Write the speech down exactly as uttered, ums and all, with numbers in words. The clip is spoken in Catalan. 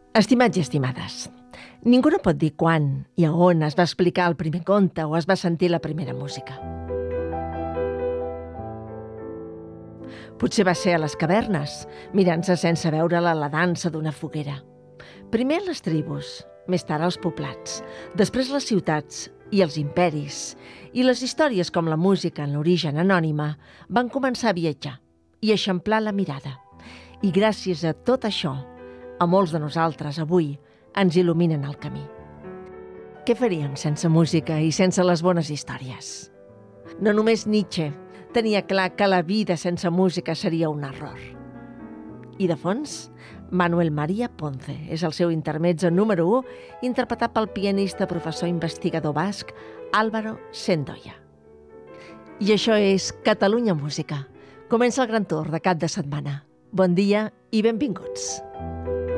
Estimats i estimades, ningú no pot dir quan i a on es va explicar el primer conte o es va sentir la primera música. Potser va ser a les cavernes, mirant-se sense veure-la la dansa d'una foguera. Primer les tribus, més tard els poblats, després les ciutats i els imperis, i les històries com la música en l'origen anònima van començar a viatjar i a eixamplar la mirada. I gràcies a tot això, a molts de nosaltres avui ens il·luminen el camí. Què faríem sense música i sense les bones històries? No només Nietzsche tenia clar que la vida sense música seria un error. I de fons, Manuel María Ponce és el seu intermezzo número u, interpretat pel pianista, professor investigador basc Álvaro Sendoya. I això és Catalunya Música. Comença el gran tour de cap de setmana. Bon dia i benvinguts.